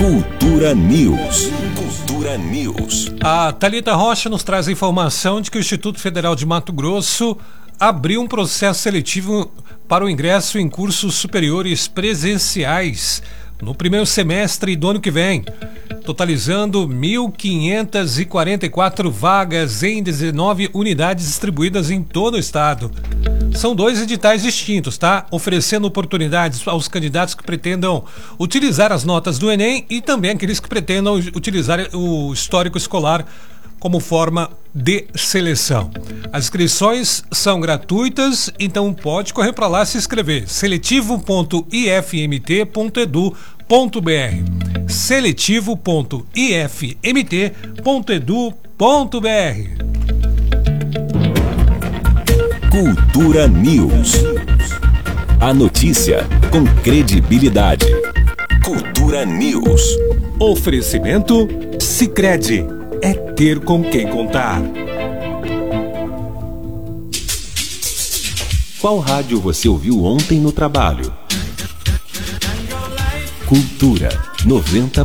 Cultura News. Cultura News. A Thalita Rocha nos traz a informação de que o Instituto Federal de Mato Grosso abriu um processo seletivo para o ingresso em cursos superiores presenciais no primeiro semestre do ano que vem, totalizando 1.544 vagas em 19 unidades distribuídas em todo o estado. São 2 editais distintos, tá? Oferecendo oportunidades aos candidatos que pretendam utilizar as notas do Enem e também aqueles que pretendam utilizar o histórico escolar como forma de seleção. As inscrições são gratuitas, então pode correr para lá se inscrever. seletivo.ifmt.edu.br seletivo.ifmt.edu.br. Cultura News. A notícia com credibilidade. Cultura News. Oferecimento Sicredi. É ter com quem contar. Qual rádio você ouviu ontem no trabalho? Cultura 90.1.